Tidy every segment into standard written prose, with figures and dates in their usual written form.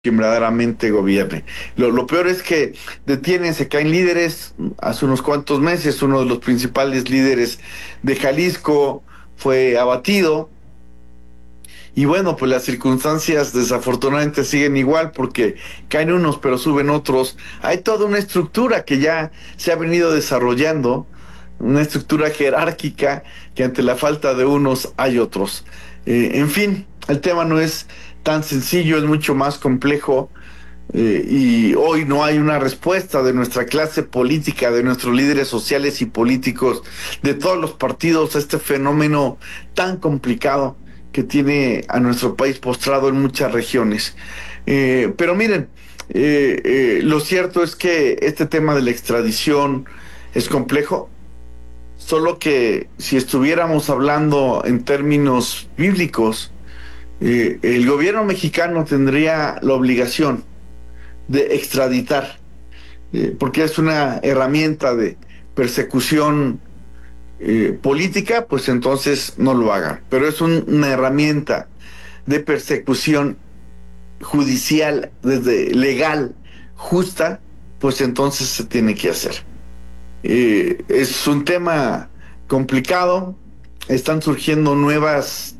quien verdaderamente gobierne. Lo peor es que detienen, se caen líderes. Hace unos cuantos meses, uno de los principales líderes de Jalisco fue abatido. Y bueno, pues las circunstancias desafortunadamente siguen igual porque caen unos pero suben otros. Hay toda una estructura que ya se ha venido desarrollando, una estructura jerárquica que ante la falta de unos hay otros. En fin, el tema no es tan sencillo, es mucho más complejo. Y hoy no hay una respuesta de nuestra clase política, de nuestros líderes sociales y políticos, de todos los partidos a este fenómeno tan complicado que tiene a nuestro país postrado en muchas regiones. Pero miren, lo cierto es que este tema de la extradición es complejo, solo que si estuviéramos hablando en términos bíblicos, el gobierno mexicano tendría la obligación de extraditar, porque es una herramienta de persecución política, pues entonces no lo hagan. Pero es una herramienta de persecución judicial, desde legal, justa, pues entonces se tiene que hacer. Es un tema complicado, están surgiendo nuevos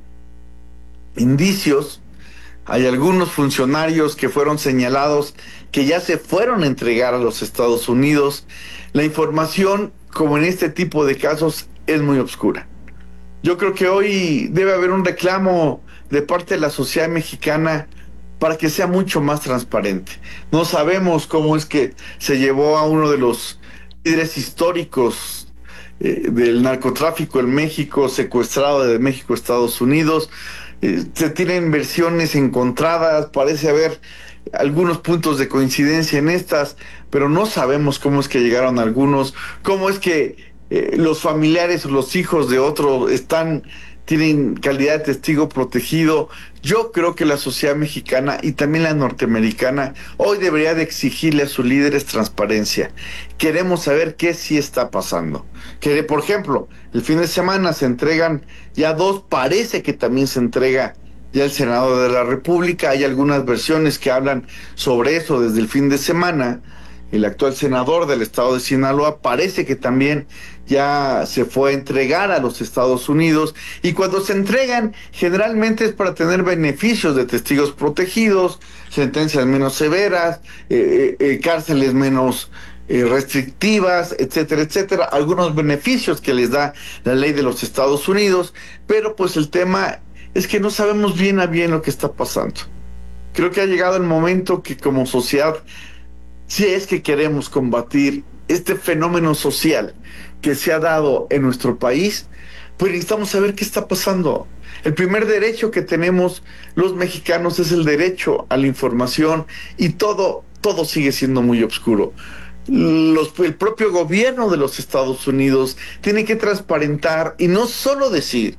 indicios. Hay algunos funcionarios que fueron señalados que ya se fueron a entregar a los Estados Unidos. La información, como en este tipo de casos, es muy oscura. Yo creo que hoy debe haber un reclamo de parte de la sociedad mexicana para que sea mucho más transparente. No sabemos cómo es que se llevó a uno de los líderes históricos del narcotráfico en México, secuestrado de México a Estados Unidos. Se tienen versiones encontradas, parece haber algunos puntos de coincidencia en estas, pero no sabemos cómo es que llegaron algunos, cómo es que los familiares o los hijos de otros tienen calidad de testigo protegido. Yo creo que la sociedad mexicana y también la norteamericana hoy debería de exigirle a sus líderes transparencia. Queremos saber qué sí está pasando. Que, por ejemplo, el fin de semana se entregan ya dos, parece que también se entrega ya el Senado de la República. Hay algunas versiones que hablan sobre eso desde el fin de semana. El actual senador del estado de Sinaloa parece que también ya se fue a entregar a los Estados Unidos, y cuando se entregan generalmente es para tener beneficios de testigos protegidos, sentencias menos severas, cárceles menos restrictivas, etcétera, etcétera, algunos beneficios que les da la ley de los Estados Unidos. Pero pues el tema es que no sabemos bien a bien lo que está pasando. Creo que ha llegado el momento que como sociedad, si es que queremos combatir este fenómeno social que se ha dado en nuestro país, pues necesitamos saber qué está pasando. El primer derecho que tenemos los mexicanos es el derecho a la información, y todo sigue siendo muy oscuro. El propio gobierno de los Estados Unidos tiene que transparentar y no solo decir,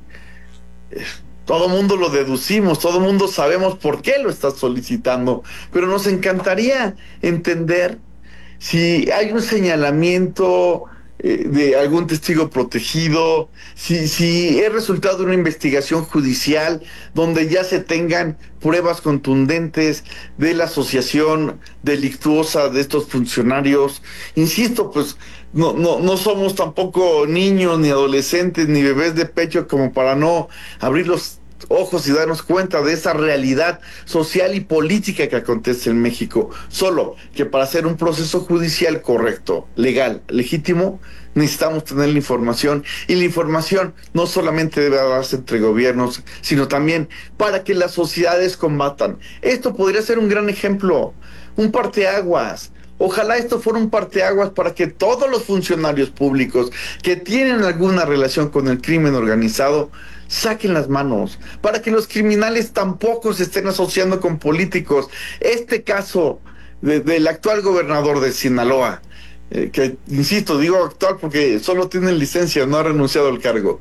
todo mundo lo deducimos, todo mundo sabemos por qué lo está solicitando, pero nos encantaría entender si hay un señalamiento de algún testigo protegido, si es resultado de una investigación judicial donde ya se tengan pruebas contundentes de la asociación delictuosa de estos funcionarios. Insisto, pues no somos tampoco niños, ni adolescentes, ni bebés de pecho como para no abrir los ojos y darnos cuenta de esa realidad social y política que acontece en México. Solo que para hacer un proceso judicial correcto, legal, legítimo, necesitamos tener la información, y la información no solamente debe darse entre gobiernos, sino también para que las sociedades combatan. Esto podría ser un gran ejemplo, un parteaguas. Ojalá esto fuera un parteaguas para que todos los funcionarios públicos que tienen alguna relación con el crimen organizado saquen las manos, para que los criminales tampoco se estén asociando con políticos. Este caso del actual gobernador de Sinaloa, que insisto, digo actual porque solo tiene licencia, no ha renunciado al cargo.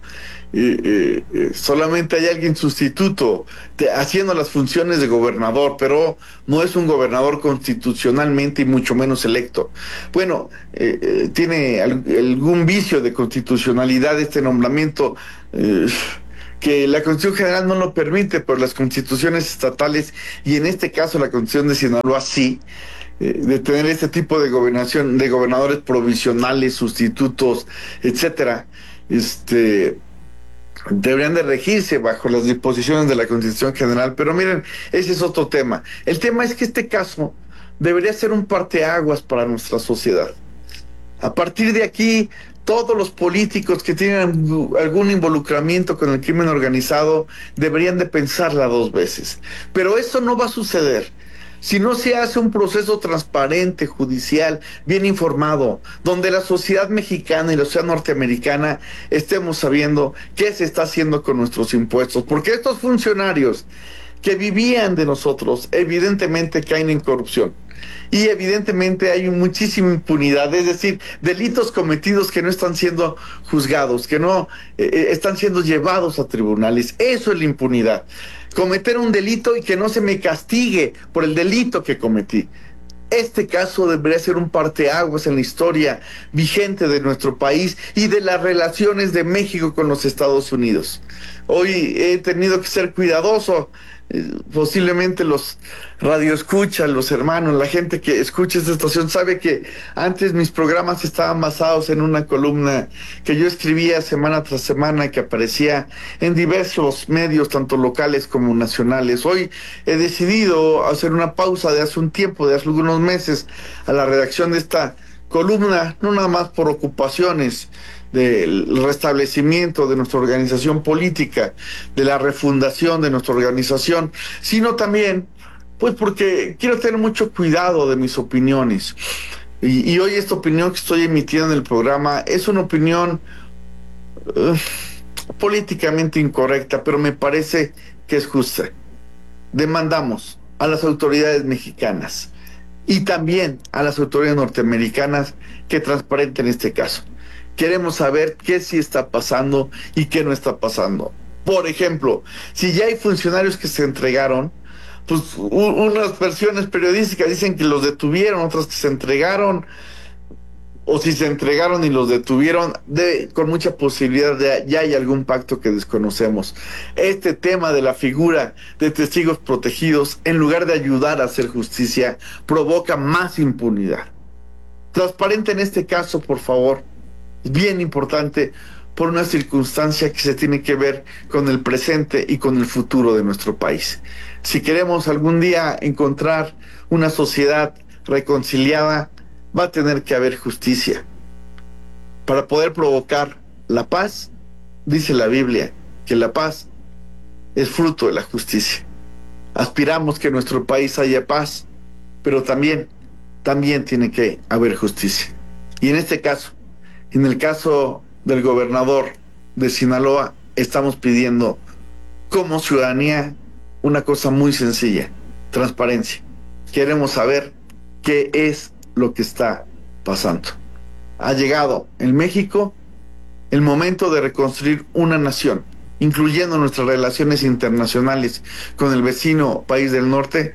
Solamente hay alguien sustituto haciendo las funciones de gobernador, pero no es un gobernador constitucionalmente y mucho menos electo. Bueno, tiene algún vicio de constitucionalidad este nombramiento. que la Constitución General no lo permite, pero las constituciones estatales, y en este caso la Constitución de Sinaloa sí, de tener este tipo de gobernación, de gobernadores provisionales, sustitutos, etcétera, deberían de regirse bajo las disposiciones de la Constitución General. Pero miren, ese es otro tema. El tema es que este caso debería ser un parteaguas para nuestra sociedad. A partir de aquí, todos los políticos que tienen algún involucramiento con el crimen organizado deberían de pensarla dos veces. Pero eso no va a suceder si no se hace un proceso transparente, judicial, bien informado, donde la sociedad mexicana y la sociedad norteamericana estemos sabiendo qué se está haciendo con nuestros impuestos. Porque estos funcionarios que vivían de nosotros, evidentemente caen en corrupción. Y evidentemente hay muchísima impunidad, es decir, delitos cometidos que no están siendo juzgados, que no están siendo llevados a tribunales. Eso es la impunidad. Cometer un delito y que no se me castigue por el delito que cometí. Este caso debería ser un parteaguas en la historia vigente de nuestro país y de las relaciones de México con los Estados Unidos. Hoy he tenido que ser cuidadoso. Posiblemente los radioescuchas, los hermanos, la gente que escucha esta estación sabe que antes mis programas estaban basados en una columna que yo escribía semana tras semana, que aparecía en diversos medios, tanto locales como nacionales. Hoy he decidido hacer una pausa de hace un tiempo, de hace algunos meses, a la redacción de esta columna, no nada más por ocupaciones del restablecimiento de nuestra organización política, de la refundación de nuestra organización, sino también, pues porque quiero tener mucho cuidado de mis opiniones. Y hoy esta opinión que estoy emitiendo en el programa es una opinión políticamente incorrecta, pero me parece que es justa. Demandamos a las autoridades mexicanas y también a las autoridades norteamericanas que transparenten este caso. Queremos saber qué sí está pasando y qué no está pasando. Por ejemplo, si ya hay funcionarios que se entregaron, pues unas versiones periodísticas dicen que los detuvieron, otras que se entregaron, o si se entregaron y los detuvieron, con mucha posibilidad de ya hay algún pacto que desconocemos. Este tema de la figura de testigos protegidos, en lugar de ayudar a hacer justicia, provoca más impunidad. Transparente en este caso, por favor. Bien importante, por una circunstancia que se tiene que ver con el presente y con el futuro de nuestro país. Si queremos algún día encontrar una sociedad reconciliada, va a tener que haber justicia. Para poder provocar la paz, dice la Biblia, que la paz es fruto de la justicia. Aspiramos que en nuestro país haya paz, pero también tiene que haber justicia. Y en este caso, en el caso del gobernador de Sinaloa, estamos pidiendo como ciudadanía una cosa muy sencilla: transparencia. Queremos saber qué es lo que está pasando. Ha llegado en México el momento de reconstruir una nación, incluyendo nuestras relaciones internacionales con el vecino país del norte,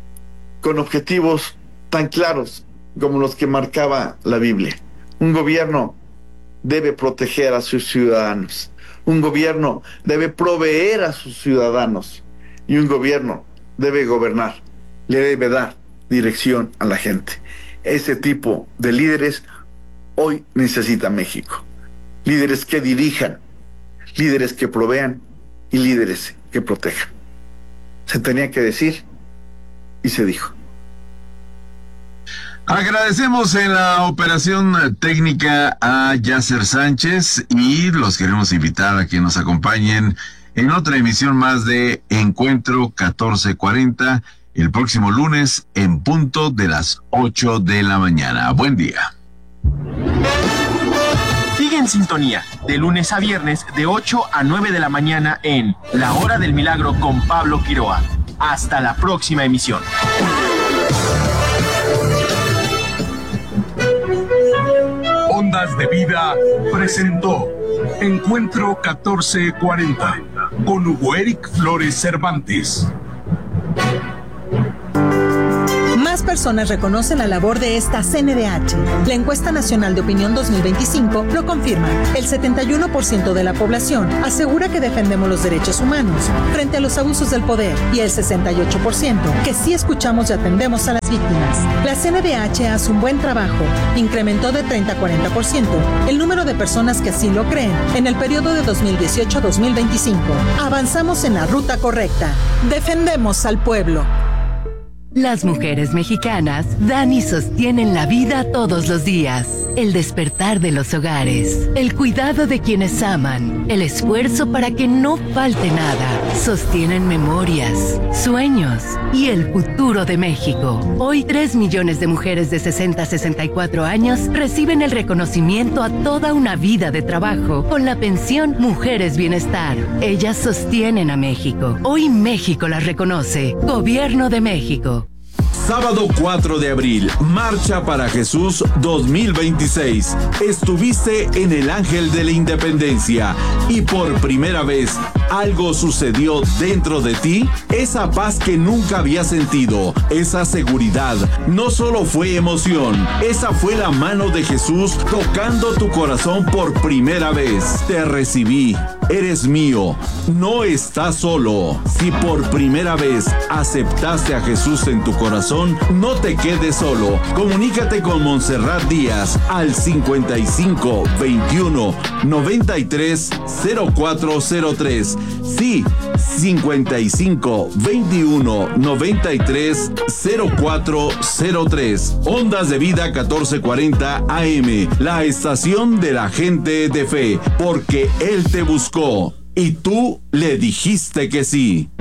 con objetivos tan claros como los que marcaba la Biblia. Un gobierno debe proteger a sus ciudadanos. Un gobierno debe proveer a sus ciudadanos. Y un gobierno debe gobernar. Le debe dar dirección a la gente. Ese tipo de líderes hoy necesita México. Líderes que dirijan, líderes que provean y líderes que protejan. Se tenía que decir y se dijo. Agradecemos en la operación técnica a Yasser Sánchez y los queremos invitar a que nos acompañen en otra emisión más de Encuentro 1440 el próximo lunes en punto de las 8 de la mañana. Buen día. Sigue en sintonía de lunes a viernes de 8 a 9 de la mañana en La Hora del Milagro con Pablo Quiroa. Hasta la próxima emisión. Ondas de Vida presentó Encuentro 1440 con Hugo Eric Flores Cervantes. Más personas reconocen la labor de esta CNDH. La encuesta nacional de opinión 2025 lo confirma. El 71% de la población asegura que defendemos los derechos humanos frente a los abusos del poder y el 68% que sí escuchamos y atendemos a las víctimas. La CNDH hace un buen trabajo. Incrementó de 30 a 40% el número de personas que así lo creen en el periodo de 2018 a 2025. Avanzamos en la ruta correcta. Defendemos al pueblo. Las mujeres mexicanas dan y sostienen la vida todos los días. El despertar de los hogares, el cuidado de quienes aman, el esfuerzo para que no falte nada. Sostienen memorias, sueños y el futuro de México. Hoy 3 millones de mujeres de 60 a 64 años reciben el reconocimiento a toda una vida de trabajo con la pensión Mujeres Bienestar. Ellas sostienen a México. Hoy México las reconoce. Gobierno de México. Sábado 4 de abril, Marcha para Jesús 2026. Estuviste en el Ángel de la Independencia y por primera vez algo sucedió dentro de ti. Esa paz que nunca había sentido, esa seguridad, no solo fue emoción, esa fue la mano de Jesús tocando tu corazón por primera vez. Te recibí, eres mío, no estás solo. Si por primera vez aceptaste a Jesús en tu corazón, no te quedes solo. Comunícate con Montserrat Díaz al 55 21 93 0403. Sí, 55 21 93 0403. Ondas de Vida 1440 AM, la estación de la gente de fe, porque Él te buscó y tú le dijiste que sí.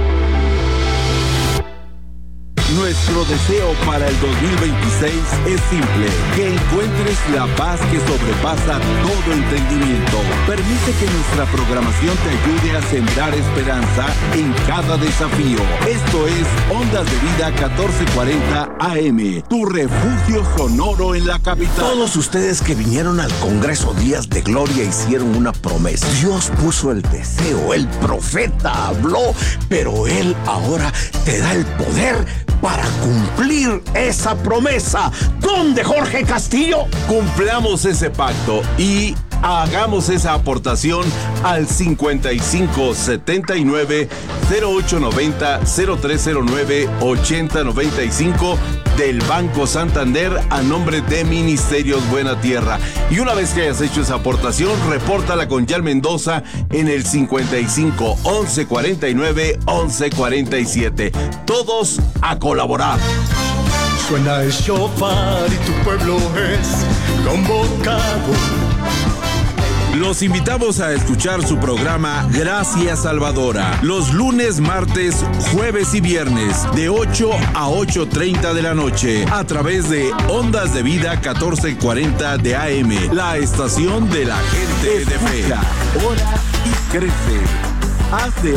Nuestro deseo para el 2026 es simple: que encuentres la paz que sobrepasa todo entendimiento. Permite que nuestra programación te ayude a sembrar esperanza en cada desafío. Esto es Ondas de Vida 1440 AM, tu refugio sonoro en la capital. Todos ustedes que vinieron al Congreso Días de Gloria hicieron una promesa. Dios puso el deseo, el profeta habló, pero Él ahora te da el poder para cumplir esa promesa. ¿Dónde, Jorge Castillo? Cumplamos ese pacto y hagamos esa aportación al 55 79 0890 0309 8095 del Banco Santander a nombre de Ministerios Buena Tierra. Y una vez que hayas hecho esa aportación, repórtala con Yal Mendoza en el 55 11 49 11 47. Todos a colaborar. Suena el shofar y tu pueblo es convocado. Los invitamos a escuchar su programa Gracias Salvadora, los lunes, martes, jueves y viernes, de 8 a 8:30 de la noche, a través de Ondas de Vida 1440 de AM, la estación de la gente de fe. Ora y crece. Haz de